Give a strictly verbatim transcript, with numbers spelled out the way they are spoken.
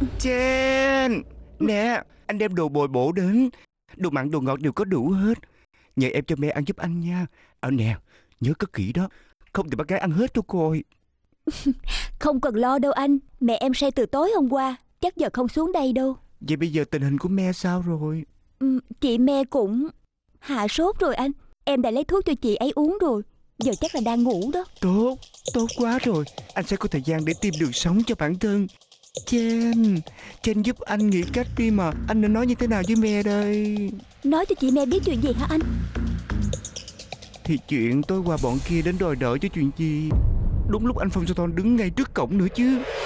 Chen, nè, anh đem đồ bồi bổ đến. Đồ mặn đồ ngọt đều có đủ hết. Nhờ em cho mẹ ăn giúp anh nha. Ở nè, nhớ cất kỹ đó. Không thì bác gái ăn hết thôi coi. Không cần lo đâu anh. Mẹ em say từ tối hôm qua, chắc giờ không xuống đây đâu. Vậy bây giờ tình hình của mẹ sao rồi? ừ, Chị mẹ cũng hạ sốt rồi anh. Em đã lấy thuốc cho chị ấy uống rồi. Giờ chắc là đang ngủ đó. Tốt, tốt quá rồi. Anh sẽ có thời gian để tìm đường sống cho bản thân. Chen, Chen giúp anh nghĩ cách đi mà. Anh nên nói như thế nào với mẹ đây? Nói cho chị mẹ biết chuyện gì hả anh? Thì chuyện tối qua bọn kia đến đòi đỡ cho chuyện gì. Đúng lúc anh Phong Sa Thon đứng ngay trước cổng nữa chứ.